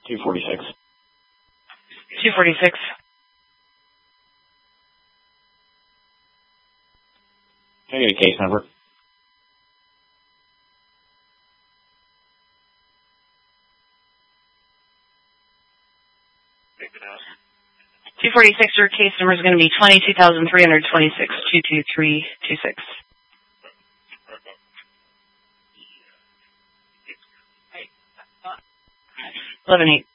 246. 246. Can I get a case number? Take it out. 246, your case number is going to be 22,326 22326. 11-8.